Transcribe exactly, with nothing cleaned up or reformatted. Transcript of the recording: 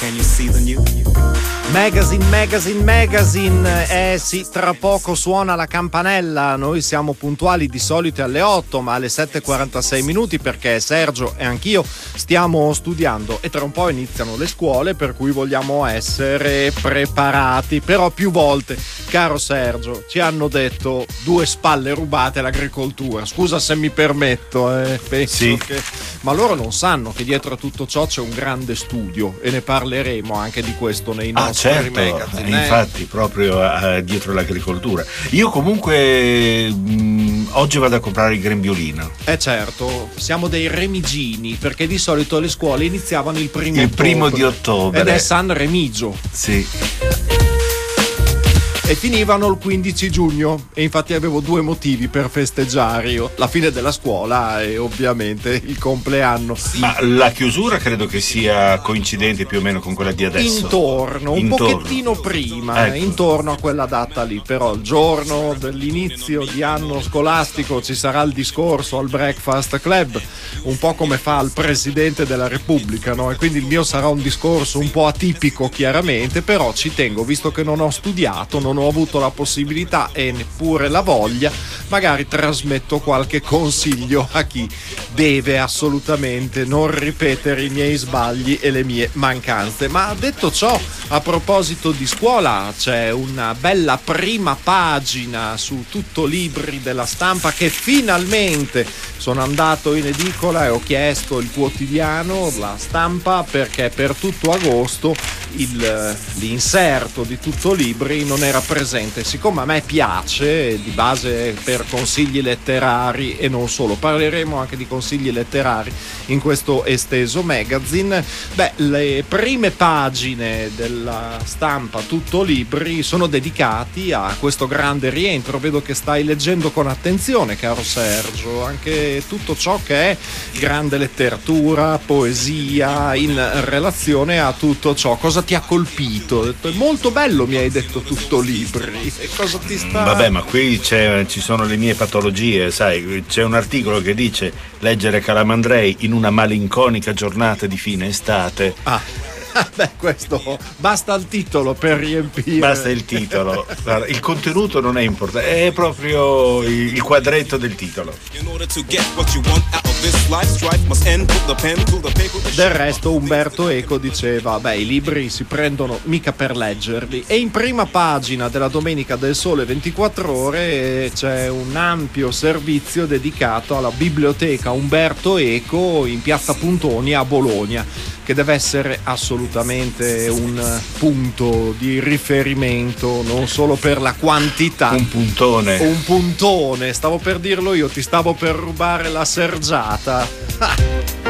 Can you see the new? Magazine, magazine, magazine. Eh sì, tra poco suona la campanella. Noi siamo puntuali di solito alle otto, ma alle sette e quarantasei minuti, perché Sergio e anch'io stiamo studiando e tra un po' iniziano le scuole, per cui vogliamo essere preparati. Però più volte, caro Sergio, ci hanno detto due spalle rubate all'agricoltura. Scusa se mi permetto, eh, penso sì. che... ma loro non sanno che dietro a tutto ciò c'è un grande studio, e ne parleremo anche di questo nei nostri Ah, certo, magazine, eh. infatti proprio uh, dietro l'agricoltura. Io comunque mh, oggi vado a comprare il grembiulino. Eh certo, siamo dei remigini, perché di solito le scuole iniziavano il primo il ottobre, primo di ottobre ed è San Remigio. Sì. E finivano il quindici giugno, e infatti avevo due motivi per festeggiare io: la fine della scuola e ovviamente il compleanno. Ma la chiusura credo che sia coincidente più o meno con quella di adesso. Intorno, un Intorno. pochettino prima, ecco. intorno a quella data lì, però il giorno dell'inizio di anno scolastico ci sarà il discorso al Breakfast Club, un po' come fa il Presidente della Repubblica, no? E quindi il mio sarà un discorso un po' atipico chiaramente, però ci tengo, visto che non ho studiato, non ho ho avuto la possibilità e neppure la voglia, magari trasmetto qualche consiglio a chi deve assolutamente non ripetere i miei sbagli e le mie mancanze. Ma detto ciò, a proposito di scuola, c'è una bella prima pagina su Tutto Libri della Stampa, che finalmente sono andato in edicola e ho chiesto il quotidiano, La Stampa, perché per tutto agosto il, l'inserto di Tutto Libri non era presente. Siccome a me piace di base per consigli letterari e non solo, parleremo anche di consigli letterari in questo esteso magazine. Beh, le prime pagine della Stampa Tutto Libri sono dedicati a questo grande rientro. Vedo che stai leggendo con attenzione, caro Sergio, anche tutto ciò che è grande letteratura, poesia, in relazione a tutto ciò. Cosa ti ha colpito? È molto bello, mi hai detto, Tutto Libri. E cosa ti sta... Vabbè, ma qui c'è, ci sono le mie patologie, sai, c'è un articolo che dice leggere Calamandrei in una malinconica giornata di fine estate. Ah, beh, questo basta il titolo per riempire. Basta il titolo. Guarda, il contenuto non è importante, è proprio il quadretto del titolo. Del resto Umberto Eco diceva: beh, i libri si prendono mica per leggerli. E in prima pagina della Domenica del Sole ventiquattro Ore c'è un ampio servizio dedicato alla biblioteca Umberto Eco in Piazza Puntoni a Bologna, che deve essere assolutamente un punto di riferimento non solo per la quantità. Un puntone. Un puntone, stavo per dirlo io, ti stavo per rubare la sergiata.